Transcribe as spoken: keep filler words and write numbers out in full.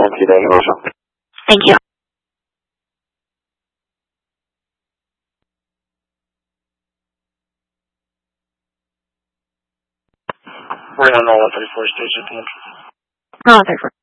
期待路上。 Thank you. We're on Nola thirty-four station. Nola thirty-four.